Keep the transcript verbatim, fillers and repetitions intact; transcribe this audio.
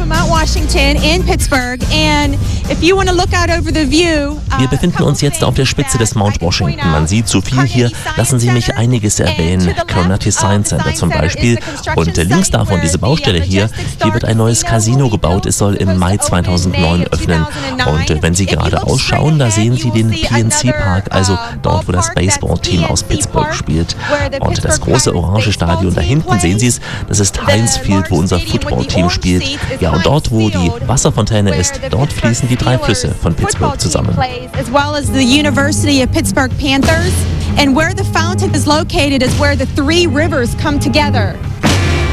Mount Washington in Pittsburgh, and if you want to look out over the view. Wir befinden uns jetzt auf der Spitze des Mount Washington. Man sieht so viel hier. Lassen Sie mich einiges erwähnen. Carnegie Science Center zum Beispiel. Und links davon diese Baustelle hier. Hier wird ein neues Casino gebaut. Es soll im Mai zweitausendneun öffnen. Und wenn Sie gerade ausschauen, da sehen Sie den P N C Park, also dort, wo das Baseballteam aus Pittsburgh spielt. Und das große orange Stadion da hinten, sehen Sie es, das ist Heinz Field, wo unser Footballteam spielt. Ja, und dort, wo die Wasserfontäne ist, dort fließen die drei Flüsse von Pittsburgh zusammen. As well as the University of Pittsburgh Panthers. And where the fountain is located is where the three rivers come together.